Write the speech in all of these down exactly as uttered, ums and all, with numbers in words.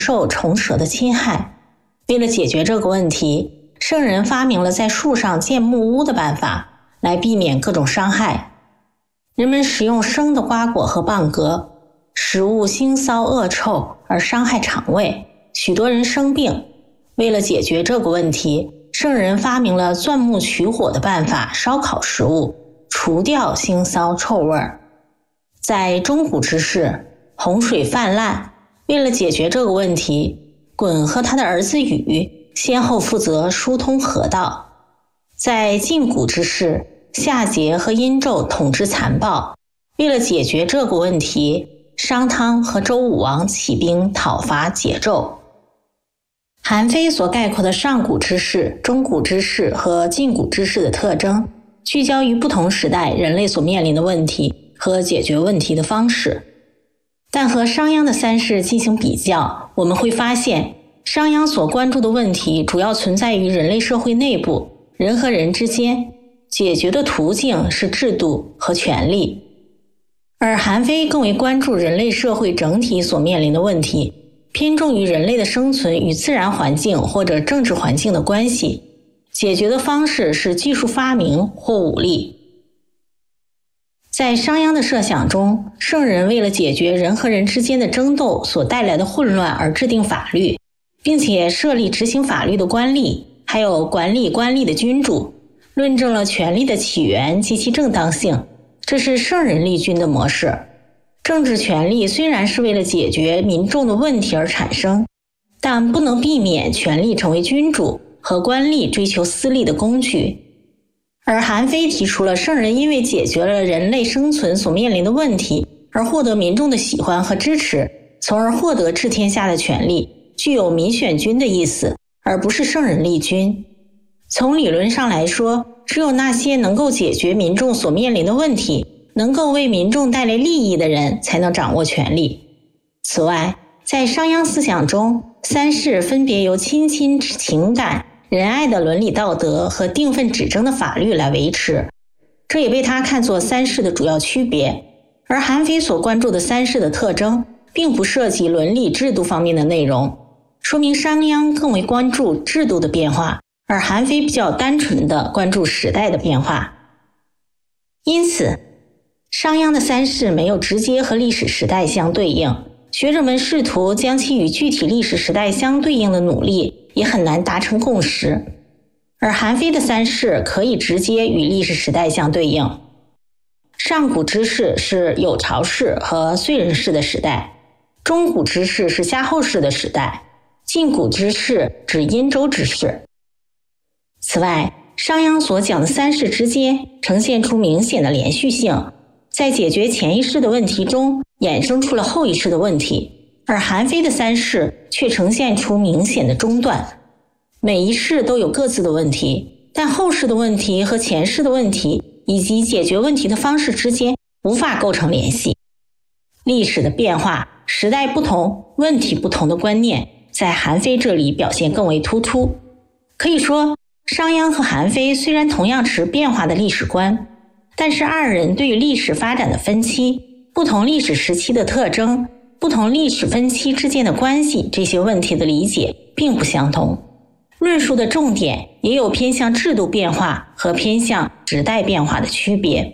受虫蛇的侵害。为了解决这个问题，圣人发明了在树上建木屋的办法，来避免各种伤害。人们食用生的瓜果和蚌壳，食物腥骚恶臭而伤害肠胃，许多人生病。为了解决这个问题，圣人发明了钻木取火的办法，烧烤食物，除掉腥骚臭味。在中古之世，洪水泛滥，为了解决这个问题，鲧和他的儿子禹先后负责疏通河道。在晋古之世，夏桀和殷纣统治残暴，为了解决这个问题，商汤和周武王起兵讨伐桀纣。韩非所概括的上古之世、中古之世和近古之世的特征，聚焦于不同时代人类所面临的问题和解决问题的方式。但和商鞅的三世进行比较，我们会发现，商鞅所关注的问题主要存在于人类社会内部，人和人之间，解决的途径是制度和权力。而韩非更为关注人类社会整体所面临的问题，偏重于人类的生存与自然环境或者政治环境的关系，解决的方式是技术发明或武力。在商鞅的设想中，圣人为了解决人和人之间的争斗所带来的混乱而制定法律，并且设立执行法律的官吏，还有管理官吏的君主，论证了权力的起源及其正当性，这是圣人立君的模式。政治权力虽然是为了解决民众的问题而产生，但不能避免权力成为君主和官吏追求私利的工具。而韩非提出了圣人因为解决了人类生存所面临的问题而获得民众的喜欢和支持，从而获得治天下的权利，具有民选君的意思，而不是圣人立君。从理论上来说，只有那些能够解决民众所面临的问题，能够为民众带来利益的人才能掌握权力。此外，在商鞅思想中，三世分别由亲亲情感、仁爱的伦理道德和定分指征的法律来维持，这也被他看作三世的主要区别。而韩非所关注的三世的特征，并不涉及伦理制度方面的内容，说明商鞅更为关注制度的变化，而韩非比较单纯地关注时代的变化。因此，商鞅的三世没有直接和历史时代相对应，学者们试图将其与具体历史时代相对应的努力也很难达成共识。而韩非的三世可以直接与历史时代相对应。上古之世是有巢氏和燧人氏的时代，中古之世是夏后氏的时代，近古之世指殷周之世。此外，商鞅所讲的三世之间呈现出明显的连续性，在解决前一世的问题中衍生出了后一世的问题，而韩非的三世却呈现出明显的中断。每一世都有各自的问题，但后世的问题和前世的问题以及解决问题的方式之间无法构成联系。历史的变化、时代不同、问题不同的观念在韩非这里表现更为突出。可以说，商鞅和韩非虽然同样持变化的历史观，但是二人对于历史发展的分期、不同历史时期的特征、不同历史分期之间的关系这些问题的理解并不相同。论述的重点也有偏向制度变化和偏向时代变化的区别。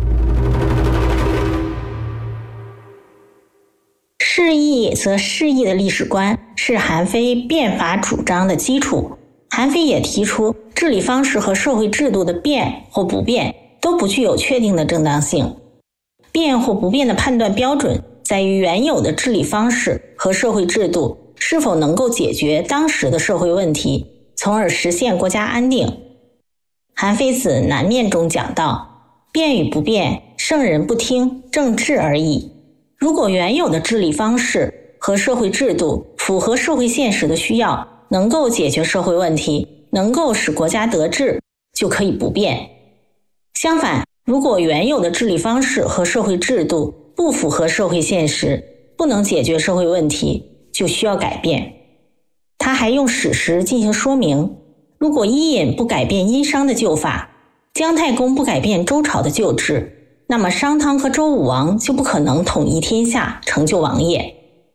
释义则释义的历史观是韩非变法主张的基础。韩非也提出，治理方式和社会制度的变或不变都不具有确定的正当性。变或不变的判断标准在于原有的治理方式和社会制度是否能够解决当时的社会问题，从而实现国家安定。韩非子南面中讲到，变与不变，圣人不听，政治而已。如果原有的治理方式和社会制度符合社会现实的需要，能够解决社会问题，能够使国家得志，就可以不变。相反，如果原有的治理方式和社会制度不符合社会现实，不能解决社会问题，就需要改变。他还用史实进行说明，如果伊尹不改变殷商的旧法，姜太公不改变周朝的旧制，那么商汤和周武王就不可能统一天下，成就王业。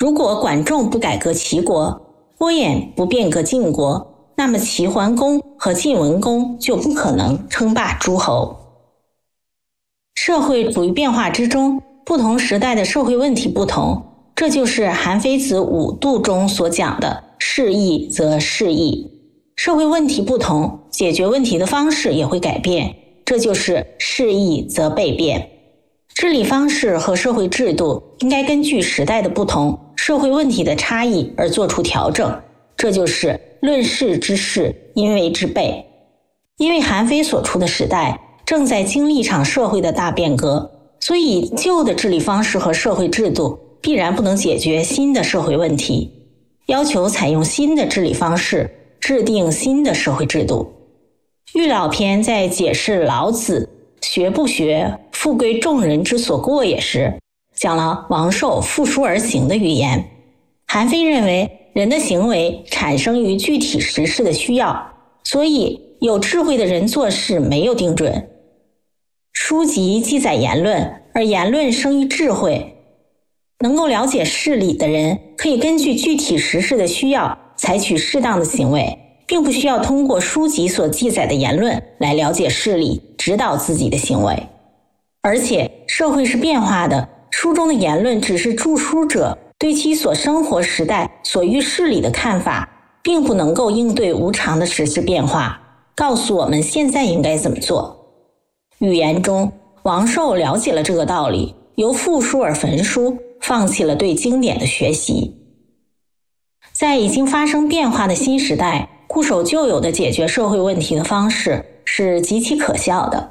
如果管仲不改革齐国，郭衍不变革晋国，那么齐桓公和晋文公就不可能称霸诸侯。社会处于变化之中，不同时代的社会问题不同，这就是韩非子五度中所讲的适易则适易。社会问题不同，解决问题的方式也会改变，这就是适易则倍变。治理方式和社会制度应该根据时代的不同、社会问题的差异而做出调整，这就是论事之事，因为之备。因为韩非所处的时代正在经历一场社会的大变革，所以旧的治理方式和社会制度必然不能解决新的社会问题，要求采用新的治理方式，制定新的社会制度。玉老篇在解释老子学不学，富贵众人之所过也时，讲了王寿负书而行的语言。韩非认为人的行为产生于具体时事的需要，所以有智慧的人做事没有定准。书籍记载言论，而言论生于智慧。能够了解事理的人，可以根据具体时事的需要，采取适当的行为，并不需要通过书籍所记载的言论来了解事理，指导自己的行为。而且社会是变化的，书中的言论只是著书者对其所生活时代所遇事理的看法，并不能够应对无常的时事变化，告诉我们现在应该怎么做。语言中，王寿了解了这个道理，由复书而焚书，放弃了对经典的学习。在已经发生变化的新时代，固守旧有的解决社会问题的方式是极其可笑的。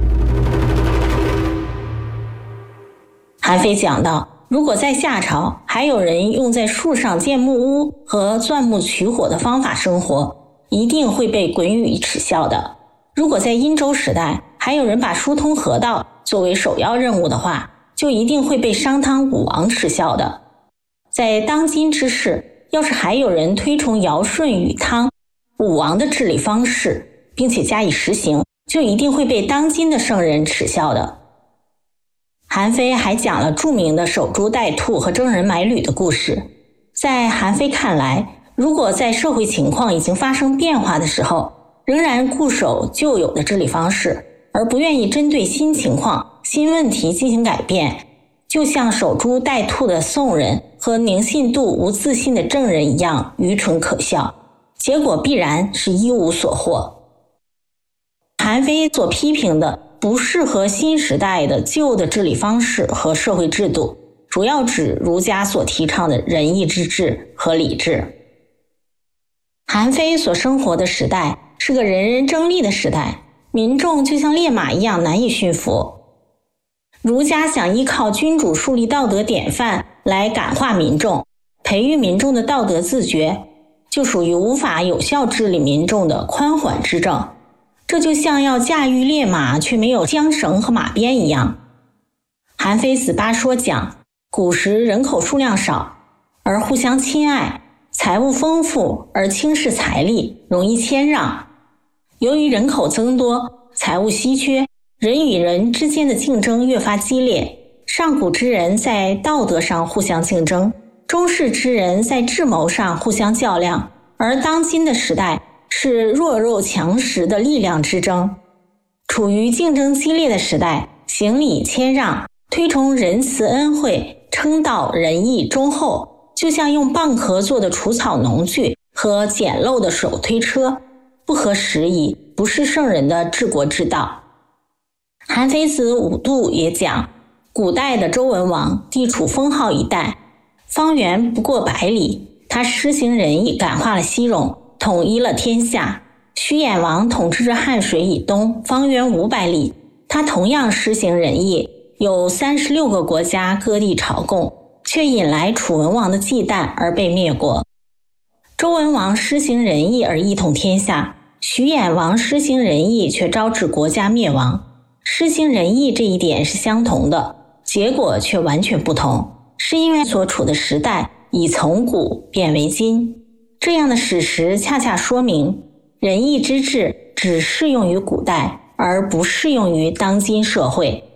韩非讲到，如果在夏朝还有人用在树上建木屋和钻木取火的方法生活，一定会被滚语耻笑的。如果在殷周时代还有人把疏通河道作为首要任务的话，就一定会被商汤武王耻笑的。在当今之世，要是还有人推崇尧舜禹汤武王的治理方式，并且加以实行，就一定会被当今的圣人耻笑的。韩非还讲了著名的守株待兔和征人买履的故事。在韩非看来，如果在社会情况已经发生变化的时候，仍然固守旧有的治理方式，而不愿意针对新情况、新问题进行改变，就像守株待兔的宋人和宁信度无自信的郑人一样愚蠢可笑，结果必然是一无所获。韩非所批评的不适合新时代的旧的治理方式和社会制度，主要指儒家所提倡的仁义之治和礼治。韩非所生活的时代是个人人争利的时代，民众就像烈马一样难以驯服。儒家想依靠君主树立道德典范来感化民众，培育民众的道德自觉，就属于无法有效治理民众的宽缓之政。这就像要驾驭烈马却没有缰绳和马鞭一样。韩非子八说讲，古时人口数量少，而互相亲爱，财物丰富而轻视财力，容易谦让。由于人口增多，财物稀缺，人与人之间的竞争越发激烈。上古之人在道德上互相竞争，中世之人在智谋上互相较量，而当今的时代是弱肉强食的力量之争。处于竞争激烈的时代，行礼谦让，推崇仁慈恩惠，称道仁义忠厚，就像用蚌壳做的除草农具和简陋的手推车，不合时宜，不是圣人的治国之道。韩非子五度也讲，古代的周文王地处封号一带，方圆不过百里，他施行仁义，感化了西戎，统一了天下。徐偃王统治着汉水以东，方圆五百里，他同样施行仁义，有三十六个国家割地朝贡，却引来楚文王的忌惮而被灭国。周文王施行仁义而一统天下，徐偃王施行仁义却招致国家灭亡。施行仁义这一点是相同的，结果却完全不同，是因为所处的时代已从古变为今。这样的史实恰恰说明，仁义之治只适用于古代，而不适用于当今社会。